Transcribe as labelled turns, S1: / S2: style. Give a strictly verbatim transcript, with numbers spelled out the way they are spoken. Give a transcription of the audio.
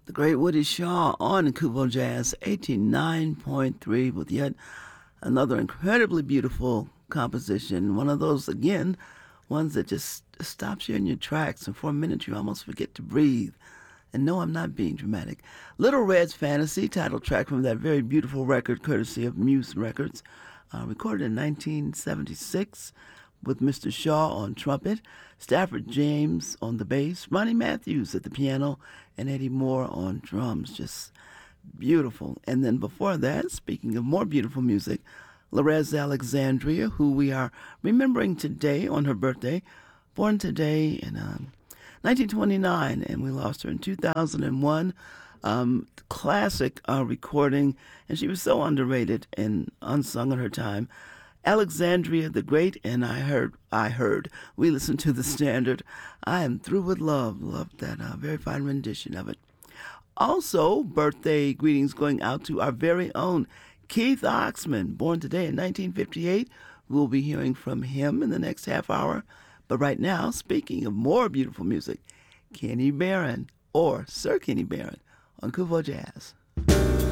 S1: The great Woody Shaw on Kubo Jazz eighty-nine point three with yet another incredibly beautiful composition. One of those, again, ones that just stops you in your tracks, and for a minute you almost forget to breathe. And no, I'm not being dramatic. Little Red's Fantasy, title track from that very beautiful record, courtesy of Muse Records, uh, recorded in nineteen seventy-six with Mister Shaw on trumpet, Stafford James on the bass, Ronnie Matthews at the piano, and Eddie Moore on drums. Just beautiful. And then before that, speaking of more beautiful music, Lorez Alexandria, who we are remembering today on her birthday, born today in um, nineteen twenty-nine, and we lost her in two thousand one. Um, classic uh, recording, and she was so underrated and unsung in her time. Alexandria the Great, and I heard, I heard, we listened to the standard, I Am Through With Love. Loved that uh, very fine rendition of it. Also, birthday greetings going out to our very own Keith Oxman, born today in nineteen fifty-eight. We'll be hearing from him in the next half hour. But right now, speaking of more beautiful music, Kenny Barron, or Sir Kenny Barron, on Kubo Jazz.